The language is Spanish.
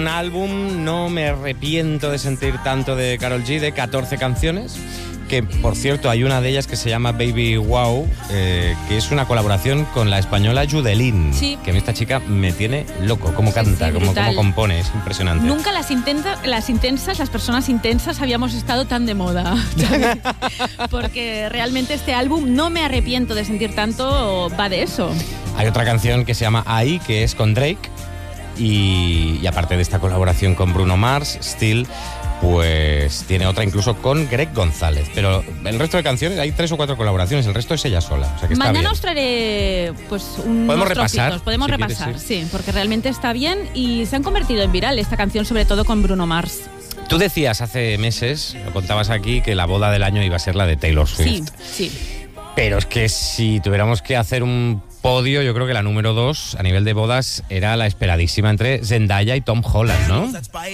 Un álbum, no me arrepiento de sentir tanto, de Karol G, de 14 canciones, que por cierto hay una de ellas que se llama Baby Wow, que es una colaboración con la española Yudelín, sí. Que esta chica me tiene loco, cómo canta, sí, cómo compone, es impresionante. Nunca las personas intensas habíamos estado tan de moda, porque realmente este álbum, no me arrepiento de sentir tanto, va de eso. Hay otra canción que se llama Ahí, que es con Drake, y aparte de esta colaboración con Bruno Mars, Still, pues tiene otra incluso con Greg González. Pero el resto de canciones, hay 3 o 4 colaboraciones, el resto es ella sola. O sea que está Mañana bien. os traeré pues unos ¿Podemos repasar? trocitos. Podemos Si repasar, quieres, sí, porque realmente está bien y se han convertido en viral esta canción, sobre todo con Bruno Mars. Tú decías hace meses, lo contabas aquí, que la boda del año iba a ser la de Taylor Swift. Sí. Pero es que si tuviéramos que hacer un podio, yo creo que la número 2 a nivel de bodas era la esperadísima entre Zendaya y Tom Holland, ¿no?